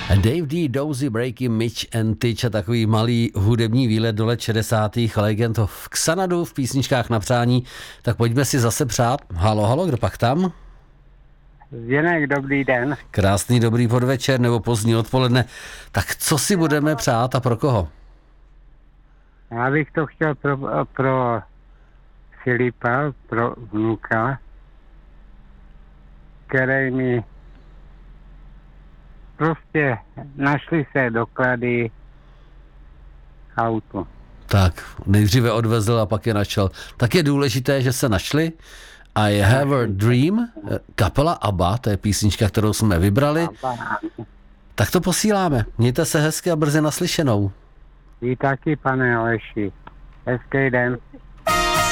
Dave D, Dozy, Breaky, Mitch and Titch a takový malý hudební výlet do let 60. Legend v Xanadu v písničkách na přání. Tak pojďme si zase přát. Halo, kdo pak tam? Zdeněk, dobrý den. Krásný dobrý podvečer nebo pozdní odpoledne. Tak co si budeme přát a pro koho? Já bych to chtěl pro Filipa, pro vnuka, který mi prostě našli se doklady autu. Tak, nejdříve odvezl a pak je našel. Tak je důležité, že se našli. I Have a Dream, kapela ABBA, to je písnička, kterou jsme vybrali. Tak to posíláme. Mějte se hezky a brzy naslyšenou. Vy taky, pane Aleši. Hezký den.